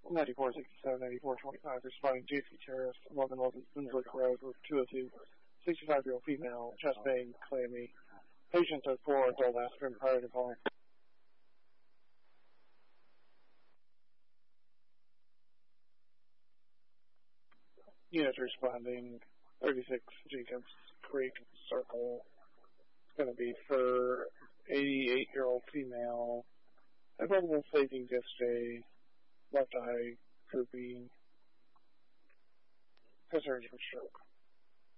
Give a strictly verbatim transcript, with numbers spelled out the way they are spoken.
ninety-four sixty-seven, ninety-four twenty-five, responding J C Terrace, eleven eleven Winslow Road, Group two oh two, sixty-five-year-old female, chest pain, clammy. Patient at four adult aspirin prior to calling. Unit responding, thirty-six Jenkins Creek Circle. It's going to be for eighty-eight-year-old female, abdominal staging disc J, left eye drooping, concerns for stroke.